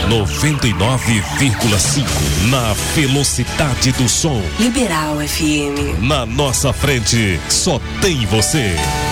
99,5 na velocidade do som. Liberal FM. Na nossa frente, só tem você.